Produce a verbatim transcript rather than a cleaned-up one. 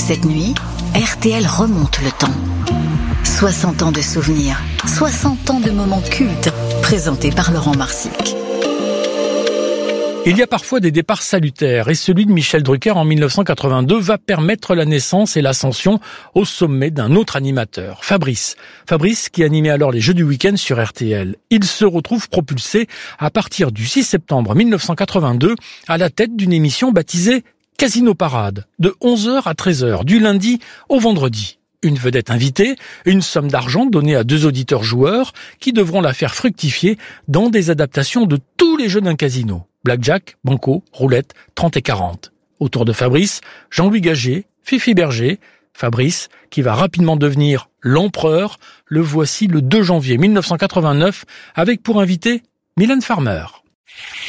Cette nuit, R T L remonte le temps. soixante ans de souvenirs, soixante ans de moments cultes, présentés par Laurent Marsic. Il y a parfois des départs salutaires et celui de Michel Drucker en mille neuf cent quatre-vingt-deux va permettre la naissance et l'ascension au sommet d'un autre animateur, Fabrice. Fabrice qui animait alors les Jeux du week-end sur R T L. Il se retrouve propulsé à partir du six septembre mille neuf cent quatre-vingt-deux à la tête d'une émission baptisée Casino Parade, de onze heures à treize heures, du lundi au vendredi. Une vedette invitée, une somme d'argent donnée à deux auditeurs joueurs qui devront la faire fructifier dans des adaptations de tous les jeux d'un casino. Blackjack, Banco, Roulette, trente et quarante. Autour de Fabrice, Jean-Louis Gaget, Fifi Berger. Fabrice, qui va rapidement devenir l'empereur, le voici le deux janvier mille neuf cent quatre-vingt-neuf avec pour invité Mylène Farmer.